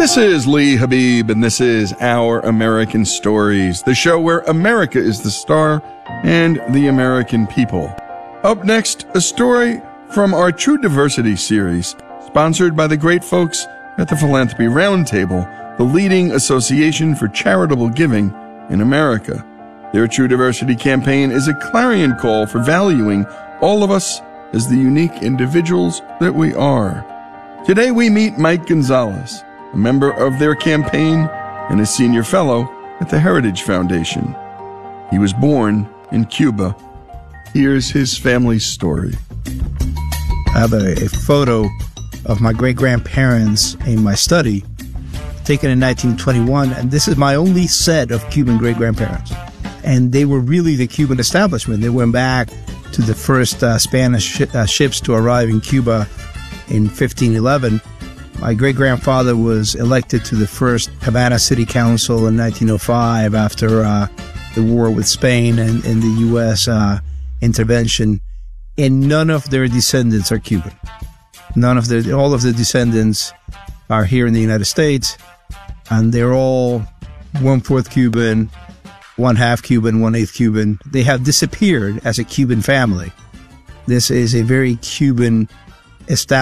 This is Lee Habib, and this is Our American Stories, the show where America is the star and the American people. Up next, a story from our True Diversity series, sponsored by the great folks at the Philanthropy Roundtable, the leading association for charitable giving in America. Their True Diversity campaign is a clarion call for valuing all of us as the unique individuals that we are. Today we meet Mike Gonzalez, a member of their campaign and a senior fellow at the Heritage Foundation. He was born in Cuba. Here's his family's story. I have a photo of my great-grandparents in my study, taken in 1921, and this is my only set of Cuban great-grandparents. And they were really the Cuban establishment. They went back to the first Spanish ships to arrive in Cuba in 1511. My great-grandfather was elected to the first Havana City Council in 1905 after the war with Spain and the U.S. Intervention. And none of their descendants are Cuban. All of the descendants are here in the United States, and they're all 1/4 Cuban, 1/2 Cuban, 1/8 Cuban. They have disappeared as a Cuban family. This is a very Cuban establishment.